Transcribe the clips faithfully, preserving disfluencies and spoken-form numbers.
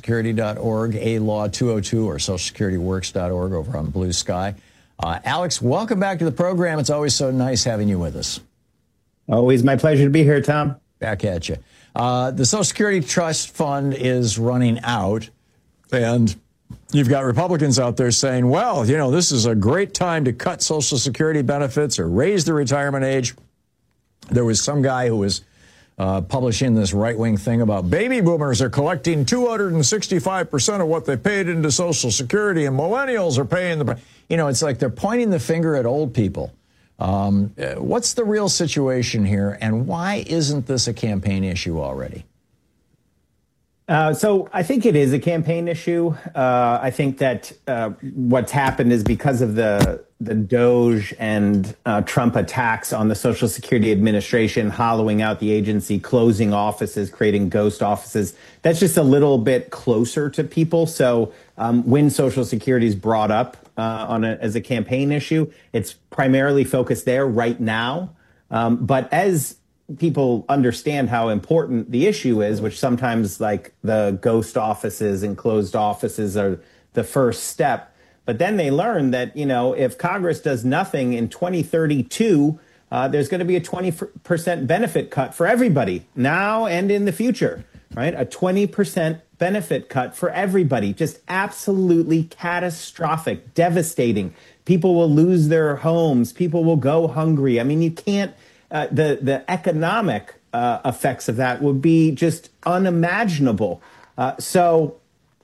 security dot org, A Law two oh two, or social security works dot org over on Blue Sky. Uh, Alex, welcome back to the program. It's always so nice having you with us. Always my pleasure to be here, Tom. Back at you. Uh, the Social Security Trust Fund is running out, and you've got Republicans out there saying, well, you know, this is a great time to cut Social Security benefits or raise the retirement age. There was some guy who was uh, publishing this right-wing thing about baby boomers are collecting two hundred sixty-five percent of what they paid into Social Security, and millennials are paying the... You know, it's like they're pointing the finger at old people. Um, what's the real situation here, and why isn't this a campaign issue already? Uh, so I think it is a campaign issue. Uh, I think that uh, what's happened is because of the the Doge and uh, Trump attacks on the Social Security Administration, hollowing out the agency, closing offices, creating ghost offices. That's just a little bit closer to people. So um, when Social Security is brought up uh, on a, as a campaign issue, it's primarily focused there right now. Um, but as people understand how important the issue is, which sometimes like the ghost offices and closed offices are the first step. But then they learn that, you know, if Congress does nothing in twenty thirty-two, uh, there's going to be a twenty percent benefit cut for everybody now and in the future, right? A twenty percent benefit cut for everybody. Just absolutely catastrophic, devastating. People will lose their homes. People will go hungry. I mean, you can't. Uh, the the economic uh, effects of that would be just unimaginable. Uh, so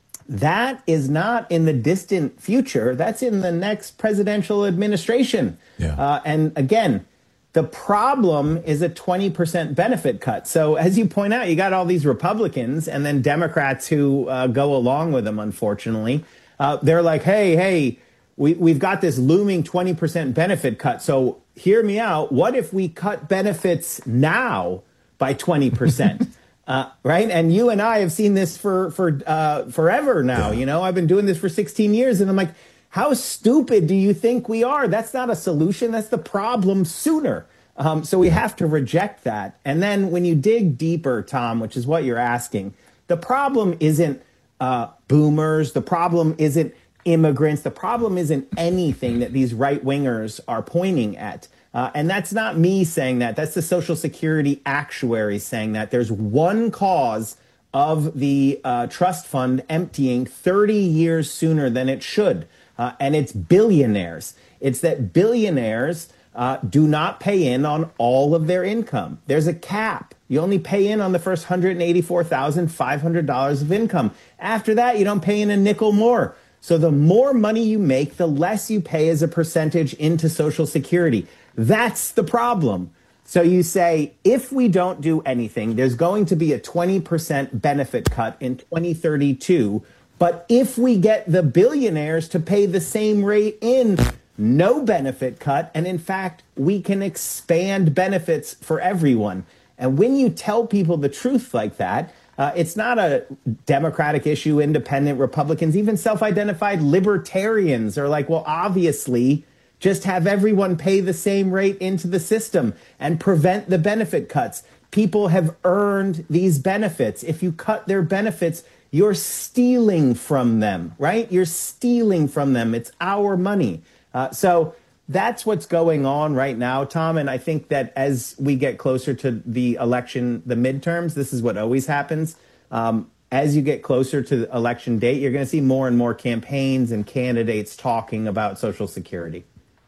that is not in the distant future. That's in the next presidential administration. Yeah. Uh, and again, the problem is a twenty percent benefit cut. So as you point out, you got all these Republicans and then Democrats who uh, go along with them, unfortunately. Uh, they're like, hey, hey, we, we've got this looming twenty percent benefit cut. So hear me out. What if we cut benefits now by twenty percent? uh, right? And you and I have seen this for for uh, forever now. Yeah. You know, I've been doing this for sixteen years. And I'm like, how stupid do you think we are? That's not a solution. That's the problem sooner. Um, so we have to reject that. And then when you dig deeper, Tom, which is what you're asking, the problem isn't uh, boomers. The problem isn't immigrants. The problem isn't anything that these right-wingers are pointing at. Uh, and that's not me saying that. That's the Social Security actuaries saying that. There's one cause of the uh, trust fund emptying thirty years sooner than it should, uh, and it's billionaires. It's that billionaires uh, do not pay in on all of their income. There's a cap. You only pay in on the first one hundred eighty-four thousand five hundred dollars of income. After that, you don't pay in a nickel more. So the more money you make, the less you pay as a percentage into Social Security. That's the problem. So you say, if we don't do anything, there's going to be a twenty percent benefit cut in twenty thirty-two. But if we get the billionaires to pay the same rate in, no benefit cut. And in fact, we can expand benefits for everyone. And when you tell people the truth like that, Uh, it's not a Democratic issue, independent Republicans, even self-identified libertarians are like, well, obviously, just have everyone pay the same rate into the system and prevent the benefit cuts. People have earned these benefits. If you cut their benefits, you're stealing from them, right? You're stealing from them. It's our money. Uh, so that's what's going on right now, Tom. And I think that as we get closer to the election, the midterms, this is what always happens. Um, as you get closer to the election date, you're going to see more and more campaigns and candidates talking about Social Security.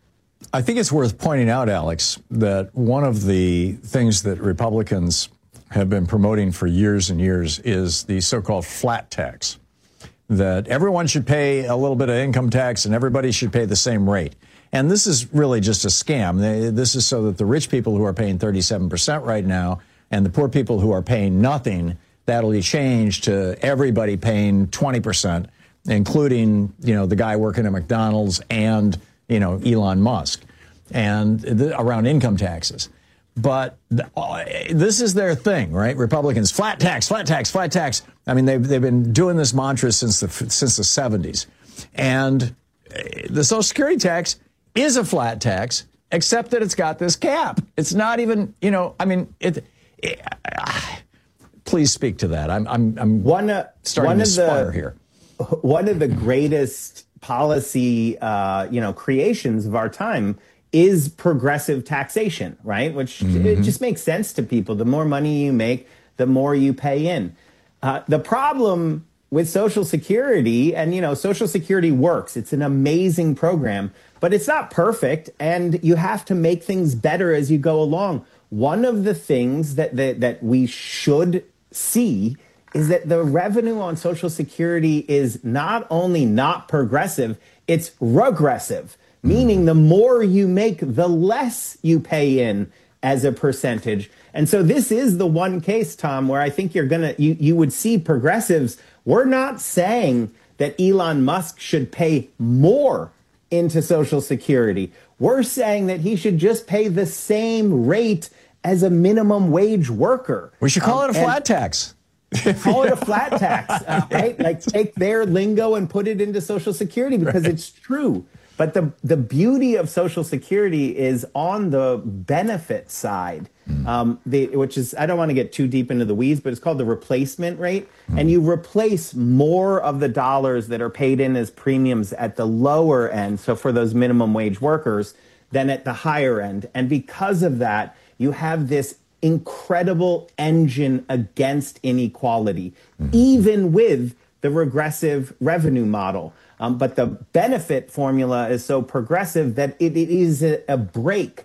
I think it's worth pointing out, Alex, that one of the things that Republicans have been promoting for years and years is the so-called flat tax, that everyone should pay a little bit of income tax and everybody should pay the same rate. And this is really just a scam. This is so that the rich people who are paying thirty-seven percent right now and the poor people who are paying nothing, that'll be changed to everybody paying twenty percent, including, you know, the guy working at McDonald's and, you know, Elon Musk, and th- around income taxes. But th- uh, this is their thing, right? Republicans, flat tax, flat tax, flat tax. I mean, they've, they've been doing this mantra since the since the seventies. And the Social Security tax is a flat tax, except that it's got this cap. It's not even, you know, I mean, it, it please speak to that. I'm I'm, I'm one, uh, starting one to of sputter the, here. One of the greatest policy, uh, you know, creations of our time is progressive taxation, right? Which mm-hmm. it just makes sense to people. The more money you make, the more you pay in. Uh, the problem with Social Security, and, you know, Social Security works. It's an amazing program, but it's not perfect, and you have to make things better as you go along. One of the things that that, that we should see is that the revenue on Social Security is not only not progressive, it's regressive, meaning the more you make, the less you pay in as a percentage. And so this is the one case, Tom, where I think you're gonna you, you would see progressives. We're not saying that Elon Musk should pay more into Social Security. We're saying that he should just pay the same rate as a minimum wage worker. We should call um, it a flat tax. Call it a flat tax, uh, right? Like take their lingo and put it into Social Security because right. it's true. But the, the beauty of Social Security is on the benefit side, mm. um, the, which is, I don't want to get too deep into the weeds, but it's called the replacement rate. Mm. And you replace more of the dollars that are paid in as premiums at the lower end, so for those minimum wage workers, than at the higher end. And because of that, you have this incredible engine against inequality, mm-hmm. even with the regressive revenue model. Um, but the benefit formula is so progressive that it, it is a, a brake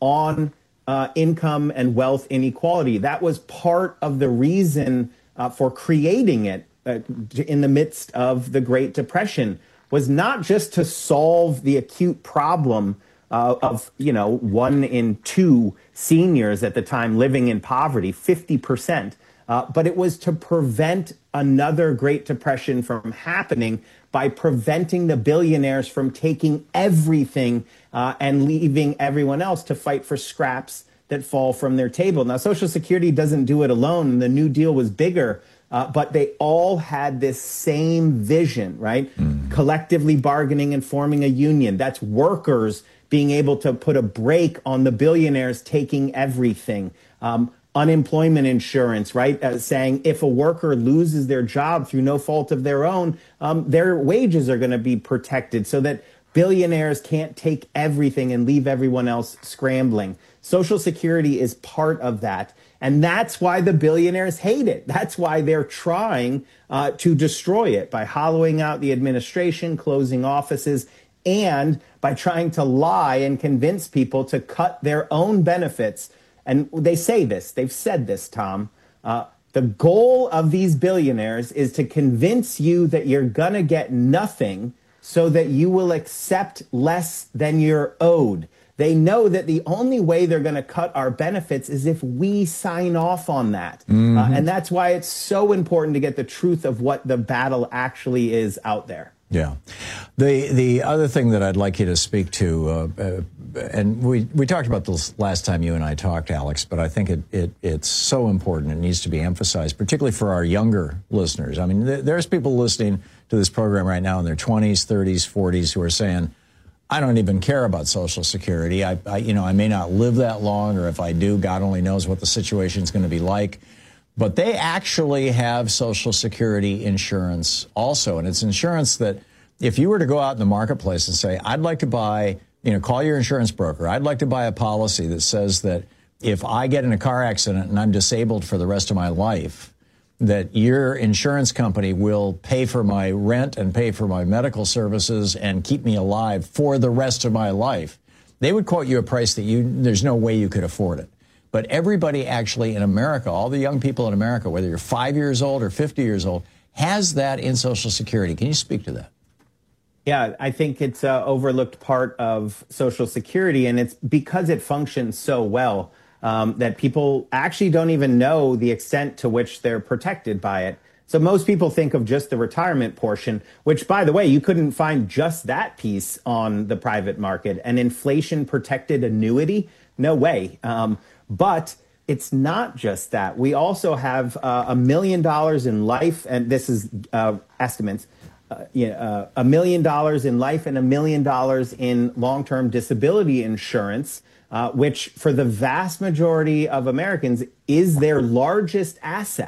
on uh, income and wealth inequality. That was part of the reason uh, for creating it uh, in the midst of the Great Depression, was not just to solve the acute problem Uh, of, you know, one in two seniors at the time living in poverty, fifty percent. Uh, but it was to prevent another Great Depression from happening by preventing the billionaires from taking everything uh, and leaving everyone else to fight for scraps that fall from their table. Now, Social Security doesn't do it alone. The New Deal was bigger, uh, but they all had this same vision, right? Mm. Collectively bargaining and forming a union. That's workers being able to put a brake on the billionaires taking everything. Um, unemployment insurance, right? Uh, saying if a worker loses their job through no fault of their own, um, their wages are going to be protected so that billionaires can't take everything and leave everyone else scrambling. Social Security is part of that. And that's why the billionaires hate it. That's why they're trying uh, to destroy it by hollowing out the administration, closing offices, and by trying to lie and convince people to cut their own benefits. And they say this, they've said this, Tom. Uh, the goal of these billionaires is to convince you that you're going to get nothing so that you will accept less than you're owed. They know that the only way they're going to cut our benefits is if we sign off on that. Mm-hmm. Uh, and that's why it's so important to get the truth of what the battle actually is out there. Yeah. The the other thing that I'd like you to speak to, uh, uh, and we, we talked about this last time you and I talked, Alex, but I think it, it it's so important. It needs to be emphasized, particularly for our younger listeners. I mean, th- there's people listening to this program right now in their twenties, thirties, forties who are saying, I don't even care about Social Security. I, I you know, I may not live that long, or if I do, God only knows what the situation is going to be like. But they actually have Social Security insurance also. And it's insurance that if you were to go out in the marketplace and say, I'd like to buy, you know, call your insurance broker, I'd like to buy a policy that says that if I get in a car accident and I'm disabled for the rest of my life, that your insurance company will pay for my rent and pay for my medical services and keep me alive for the rest of my life, they would quote you a price that you there's no way you could afford it. But everybody actually in America, all the young people in America, whether you're five years old or fifty years old, has that in Social Security. Can you speak to that? Yeah, I think it's an overlooked part of Social Security, and it's because it functions so well um, that people actually don't even know the extent to which they're protected by it. So most people think of just the retirement portion, which, by the way, you couldn't find just that piece on the private market. An inflation-protected annuity? No way. Um, But it's not just that. We also have uh, a million dollars in life, and this is uh, estimates, uh, you know, uh, a million dollars in life and a million dollars in long-term disability insurance, uh, which for the vast majority of Americans is their largest asset.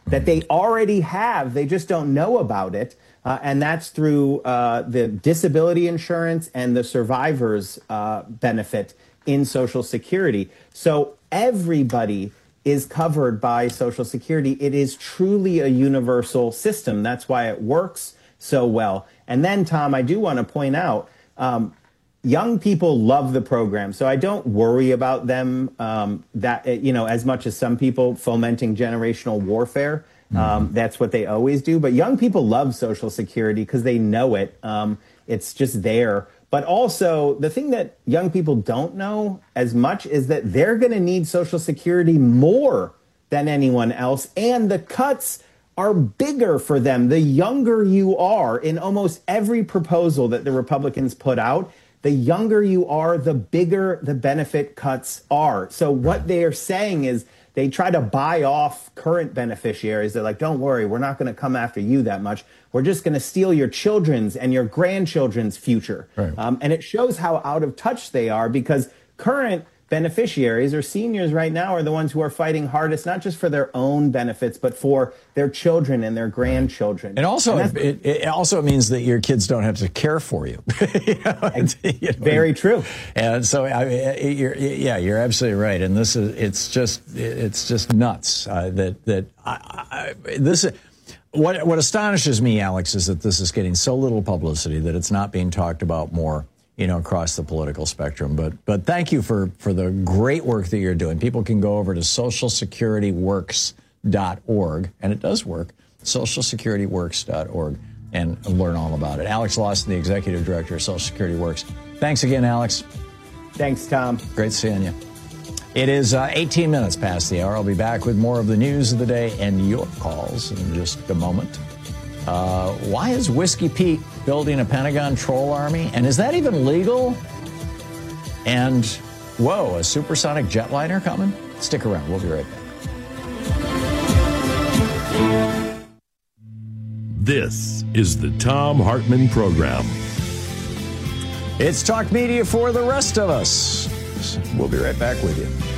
that they already have. They just don't know about it. Uh, and that's through uh, the disability insurance and the survivor's uh, benefit in Social Security. So everybody is covered by Social Security. It is truly a universal system. That's why it works so well. And then, Tom, I do want to point out, um, young people love the program. So I don't worry about them um, that, you know, as much as some people fomenting generational warfare. Um, that's what they always do. But young people love Social Security because they know it. Um, it's just there. But also, the thing that young people don't know as much is that they're going to need Social Security more than anyone else. And the cuts are bigger for them. The younger you are, in almost every proposal that the Republicans put out, the younger you are, the bigger the benefit cuts are. So what they are saying is, they try to buy off current beneficiaries. They're like, don't worry, we're not going to come after you that much. We're just going to steal your children's and your grandchildren's future. Right. Um, and it shows how out of touch they are, because current beneficiaries or seniors right now are the ones who are fighting hardest, not just for their own benefits, but for their children and their grandchildren. And also, and it, it also means that your kids don't have to care for you. you know, you know, very true. And so, I mean, you're, yeah, you're absolutely right. And this is, it's just, it's just nuts uh, that, that I, I, this is, what, what astonishes me, Alex, is that this is getting so little publicity that it's not being talked about more, you know, across the political spectrum. But but thank you for, for the great work that you're doing. People can go over to social security works dot org, and it does work, social security works dot org, and learn all about it. Alex Lawson, the Executive Director of Social Security Works. Thanks again, Alex. Thanks, Tom. Great seeing you. It is uh, eighteen minutes past the hour. I'll be back with more of the news of the day and your calls in just a moment. Uh, why is Whiskey Pete building a Pentagon troll army? And is that even legal? And, whoa, a supersonic jetliner coming? Stick around. We'll be right back. This is the Thom Hartmann Program. It's Talk Media for the rest of us. We'll be right back with you.